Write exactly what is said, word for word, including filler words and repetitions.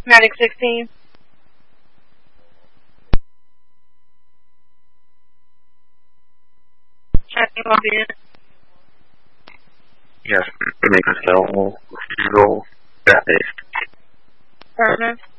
Medic sixteen. Checking will be in. Yes, make us available. Refusal. That is. Affirmative.